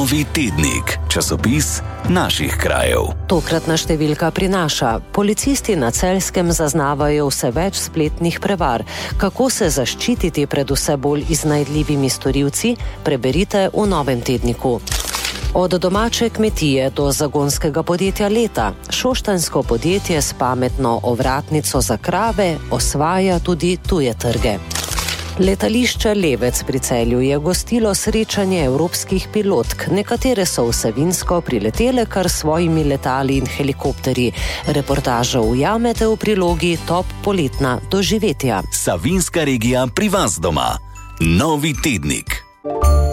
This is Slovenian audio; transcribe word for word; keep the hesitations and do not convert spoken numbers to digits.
Novi tednik, časopis naših krajev. Tokratna številka prinaša: policisti na Celjskem zaznavajo vse več spletnih prevar. Kako se zaščititi pred vse bolj iznajdljivimi storilci, preberite v Novem tedniku. Od domače kmetije do zagonskega podjetja leta. Šoštanjsko podjetje s pametno ovratnico za krave osvaja tudi tuje trge. Letališče Levec pri Celju je gostilo srečanje evropskih pilotk. Nekatere so vsebinsko priletele kar s svojimi letali in helikopterji. Reportažo ujamete v prilogi Top poletna doživetja. Savinjska regija pri vas doma. Novi tednik.